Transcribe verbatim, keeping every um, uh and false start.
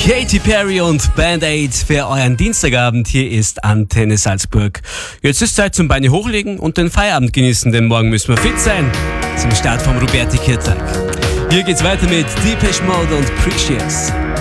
Katy Perry und Band Aid für euren Dienstagabend. Hier ist Antenne Salzburg. Jetzt ist Zeit zum Beine hochlegen und den Feierabend genießen, denn morgen müssen wir fit sein zum Start vom Roberti Kirtag. Hier geht's weiter mit Depeche Mode und Precious.